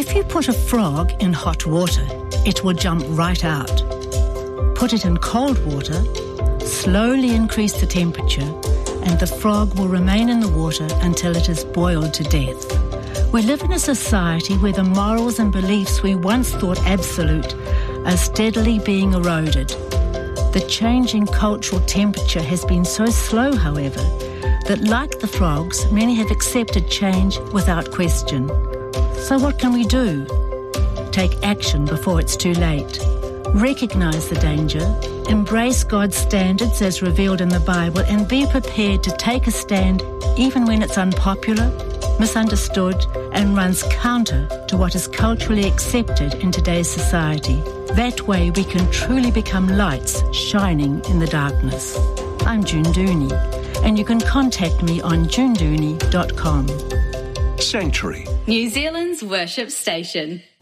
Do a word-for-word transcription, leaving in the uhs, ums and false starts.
If you put a frog in hot water, it will jump right out. Put it in cold water, slowly increase the temperature, and the frog will remain in the water until it is boiled to death. We live in a society where the morals and beliefs we once thought absolute are steadily being eroded. The change in cultural temperature has been so slow, however, that like the frogs, many have accepted change without question. So what can we do? Take action before it's too late. Recognise the danger, embrace God's standards as revealed in the Bible, and be prepared to take a stand even when it's unpopular, misunderstood, and runs counter to what is culturally accepted in today's society. That way we can truly become lights shining in the darkness. I'm June Dooney, and you can contact me on june dooney dot com. Sanctuary, New Zealand's worship station.